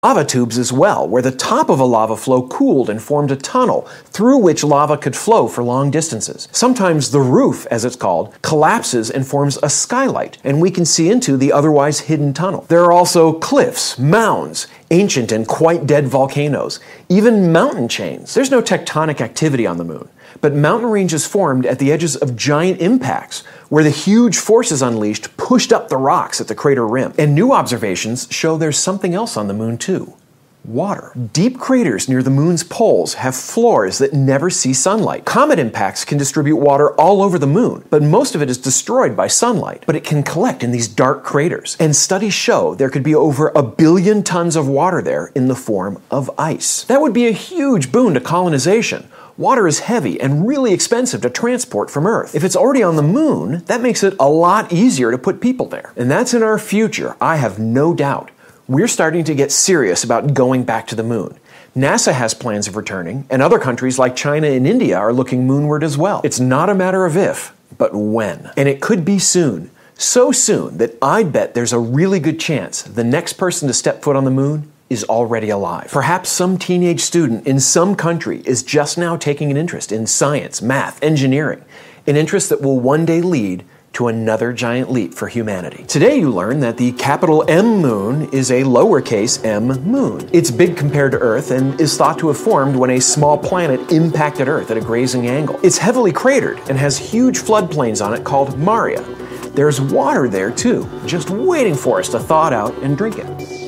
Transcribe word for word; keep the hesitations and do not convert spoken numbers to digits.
lava tubes as well, where the top of a lava flow cooled and formed a tunnel through which lava could flow for long distances. Sometimes the roof, as it's called, collapses and forms a skylight, and we can see into the otherwise hidden tunnel. There are also cliffs, mounds, ancient and quite dead volcanoes, even mountain chains. There's no tectonic activity on the moon, but mountain ranges formed at the edges of giant impacts, where the huge forces unleashed pushed up the rocks at the crater rim. And new observations show there's something else on the moon too. Water. Deep craters near the moon's poles have floors that never see sunlight. Comet impacts can distribute water all over the moon, but most of it is destroyed by sunlight. But it can collect in these dark craters. And studies show there could be over a billion tons of water there in the form of ice. That would be a huge boon to colonization. Water is heavy and really expensive to transport from Earth. If it's already on the moon, that makes it a lot easier to put people there. And that's in our future, I have no doubt. We're starting to get serious about going back to the moon. NASA has plans of returning, and other countries like China and India are looking moonward as well. It's not a matter of if, but when. And it could be soon. So soon that I'd bet there's a really good chance the next person to step foot on the moon is already alive. Perhaps some teenage student in some country is just now taking an interest in science, math, engineering, an interest that will one day lead to another giant leap for humanity. Today you learn that the capital M moon is a lowercase m moon. It's big compared to Earth and is thought to have formed when a small planet impacted Earth at a grazing angle. It's heavily cratered and has huge floodplains on it called maria. There's water there too, just waiting for us to thaw it out and drink it.